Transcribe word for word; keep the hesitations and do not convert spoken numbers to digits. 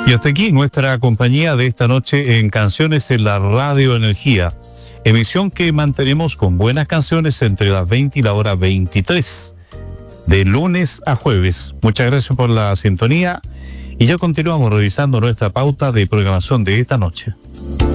Y hasta aquí nuestra compañía de esta noche en Canciones en la Radio Energía. Emisión que mantenemos con buenas canciones entre las veinte y la hora veintitrés. De lunes a jueves. Muchas gracias por la sintonía. Y ya continuamos revisando nuestra pauta de programación de esta noche.